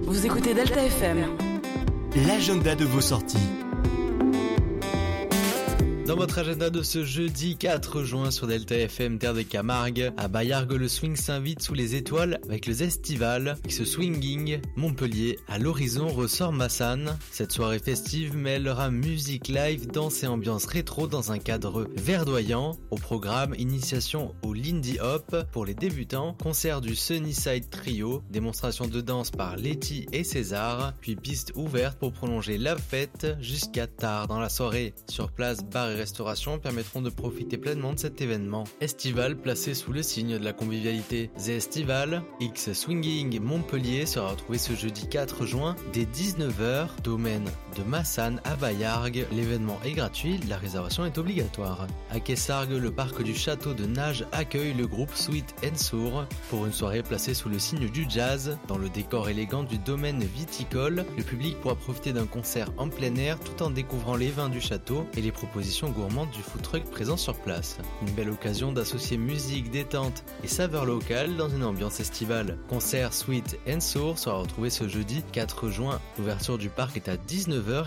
Vous écoutez Delta FM. L'agenda de vos sorties. Dans votre agenda de ce jeudi 4 juin sur Delta FM Terre de Camargue, à Baillargues, le swing s'invite sous les étoiles avec le Zestival. Avec ce swinging, Montpellier, à l'horizon ressort Massan. Cette soirée festive mêlera musique live, danse et ambiance rétro dans un cadre verdoyant. Au programme, initiation au Lindy Hop pour les débutants, concert du Sunnyside Trio, démonstration de danse par Letty et César, puis piste ouverte pour prolonger la fête jusqu'à tard dans la soirée. Sur place, bar et restauration permettront de profiter pleinement de cet événement estival placé sous le signe de la convivialité. The Estival X Swinging Montpellier sera retrouvé ce jeudi 4 juin dès 19h, domaine de Massan à Baillargues. L'événement est gratuit, la réservation est obligatoire. À Quessargues, le parc du château de Nage accueille le groupe Sweet and Sour pour une soirée placée sous le signe du jazz. Dans le décor élégant du domaine viticole, le public pourra profiter d'un concert en plein air tout en découvrant les vins du château et les propositions gourmandes du food truck présent sur place. Une belle occasion d'associer musique, détente et saveurs locales dans une ambiance estivale. Concert Sweet and Sour sera retrouvé ce jeudi 4 juin. L'ouverture du parc est à 19h